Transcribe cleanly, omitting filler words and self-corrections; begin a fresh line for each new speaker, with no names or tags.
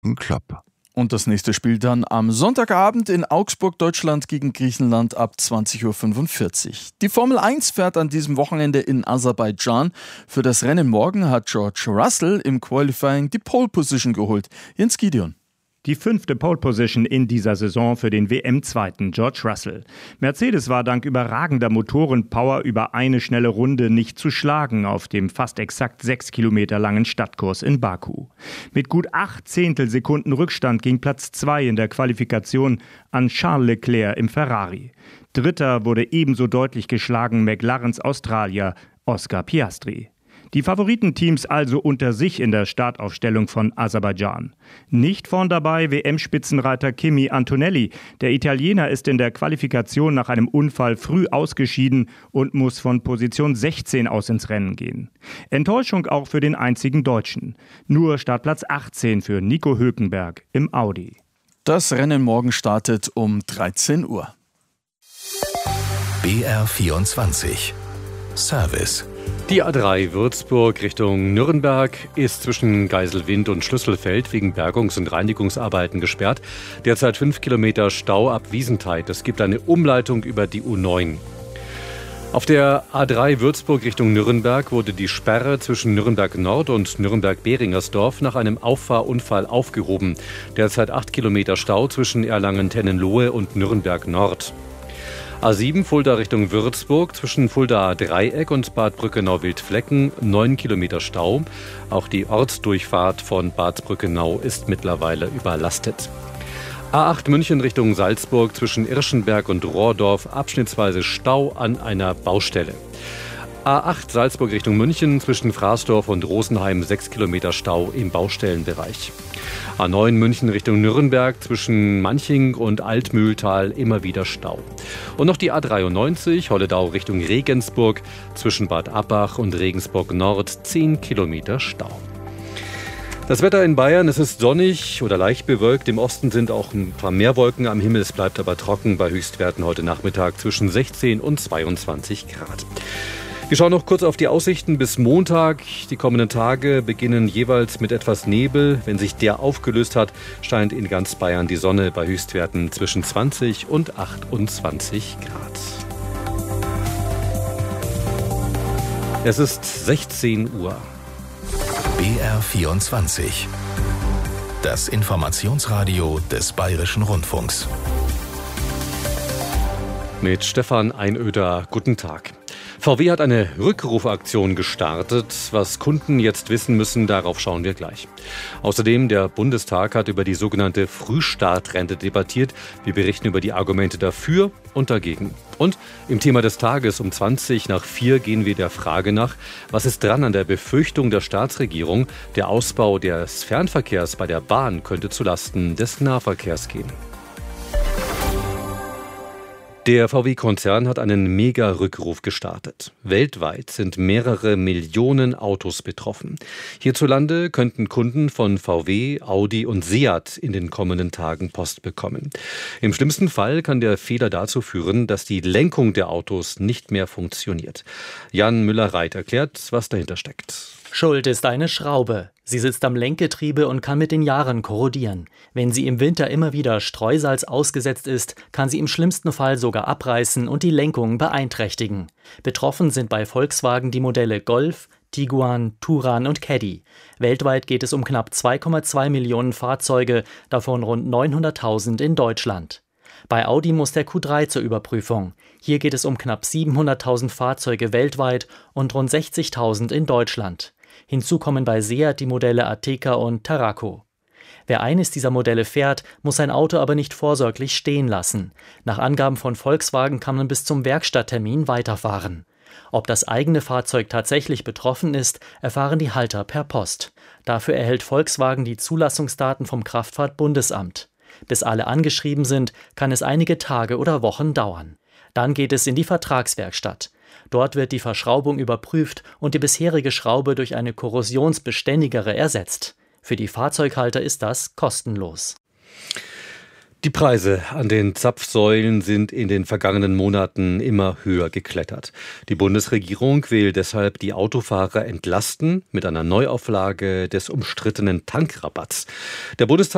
Klopp.
Und das nächste Spiel dann am Sonntagabend in Augsburg, Deutschland gegen Griechenland ab 20.45 Uhr. Die Formel 1 fährt an diesem Wochenende in Aserbaidschan. Für das Rennen morgen hat George Russell im Qualifying die Pole Position geholt. Jens Gideon.
Die 5. Pole Position in dieser Saison für den WM-Zweiten George Russell. Mercedes war dank überragender Motorenpower über eine schnelle Runde nicht zu schlagen auf dem fast exakt 6 Kilometer langen Stadtkurs in Baku. Mit gut 8 Zehntelsekunden Rückstand ging Platz 2 in der Qualifikation an Charles Leclerc im Ferrari. Dritter wurde ebenso deutlich geschlagen McLarens Australier Oscar Piastri. Die Favoritenteams also unter sich in der Startaufstellung von Aserbaidschan. Nicht vorn dabei WM-Spitzenreiter Kimi Antonelli. Der Italiener ist in der Qualifikation nach einem Unfall früh ausgeschieden und muss von Position 16 aus ins Rennen gehen. Enttäuschung auch für den einzigen Deutschen. Nur Startplatz 18 für Nico Hülkenberg im Audi.
Das Rennen morgen startet um 13 Uhr.
BR24 Service.
Die A3 Würzburg Richtung Nürnberg ist zwischen Geiselwind und Schlüsselfeld wegen Bergungs- und Reinigungsarbeiten gesperrt. Derzeit 5 Kilometer Stau ab Wiesentheit. Es gibt eine Umleitung über die U9. Auf der A3 Würzburg Richtung Nürnberg wurde die Sperre zwischen Nürnberg Nord und Nürnberg-Beringersdorf nach einem Auffahrunfall aufgehoben. Derzeit 8 Kilometer Stau zwischen Erlangen-Tennenlohe und Nürnberg Nord. A7 Fulda Richtung Würzburg zwischen Fuldaer Dreieck und Bad Brückenau-Wildflecken 9 Kilometer Stau. Auch die Ortsdurchfahrt von Bad Brückenau ist mittlerweile überlastet. A8 München Richtung Salzburg zwischen Irschenberg und Rohrdorf abschnittsweise Stau an einer Baustelle. A8 Salzburg Richtung München zwischen Fraßdorf und Rosenheim 6 Kilometer Stau im Baustellenbereich. A9 München Richtung Nürnberg zwischen Manching und Altmühltal immer wieder Stau. Und noch die A93 Holledau Richtung Regensburg zwischen Bad Abbach und Regensburg Nord 10 Kilometer Stau. Das Wetter in Bayern, es ist sonnig oder leicht bewölkt. Im Osten sind auch ein paar mehr Wolken am Himmel. Es bleibt aber trocken bei Höchstwerten heute Nachmittag zwischen 16 und 22 Grad. Wir schauen noch kurz auf die Aussichten bis Montag. Die kommenden Tage beginnen jeweils mit etwas Nebel. Wenn sich der aufgelöst hat, scheint in ganz Bayern die Sonne bei Höchstwerten zwischen 20 und 28 Grad. Es ist 16 Uhr.
BR24. Das Informationsradio des Bayerischen Rundfunks.
Mit Stefan Einöder, guten Tag. VW hat eine Rückrufaktion gestartet. Was Kunden jetzt wissen müssen, darauf schauen wir gleich. Außerdem, der Bundestag hat über die sogenannte Frühstartrente debattiert. Wir berichten über die Argumente dafür und dagegen. Und im Thema des Tages um 4:20 gehen wir der Frage nach, was ist dran an der Befürchtung der Staatsregierung, der Ausbau des Fernverkehrs bei der Bahn könnte zulasten des Nahverkehrs gehen. Der VW-Konzern hat einen Mega-Rückruf gestartet. Weltweit sind mehrere Millionen Autos betroffen. Hierzulande könnten Kunden von VW, Audi und Seat in den kommenden Tagen Post bekommen. Im schlimmsten Fall kann der Fehler dazu führen, dass die Lenkung der Autos nicht mehr funktioniert. Jan Müller-Reit erklärt, was dahinter steckt.
Schuld ist eine Schraube. Sie sitzt am Lenkgetriebe und kann mit den Jahren korrodieren. Wenn sie im Winter immer wieder Streusalz ausgesetzt ist, kann sie im schlimmsten Fall sogar abreißen und die Lenkung beeinträchtigen. Betroffen sind bei Volkswagen die Modelle Golf, Tiguan, Touran und Caddy. Weltweit geht es um knapp 2,2 Millionen Fahrzeuge, davon rund 900.000 in Deutschland. Bei Audi muss der Q3 zur Überprüfung. Hier geht es um knapp 700.000 Fahrzeuge weltweit und rund 60.000 in Deutschland. Hinzu kommen bei Seat die Modelle Ateca und Tarraco. Wer eines dieser Modelle fährt, muss sein Auto aber nicht vorsorglich stehen lassen. Nach Angaben von Volkswagen kann man bis zum Werkstatttermin weiterfahren. Ob das eigene Fahrzeug tatsächlich betroffen ist, erfahren die Halter per Post. Dafür erhält Volkswagen die Zulassungsdaten vom Kraftfahrtbundesamt. Bis alle angeschrieben sind, kann es einige Tage oder Wochen dauern. Dann geht es in die Vertragswerkstatt. Dort wird die Verschraubung überprüft und die bisherige Schraube durch eine korrosionsbeständigere ersetzt. Für die Fahrzeughalter ist das kostenlos.
Die Preise an den Zapfsäulen sind in den vergangenen Monaten immer höher geklettert. Die Bundesregierung will deshalb die Autofahrer entlasten mit einer Neuauflage des umstrittenen Tankrabatts. Der Bundestag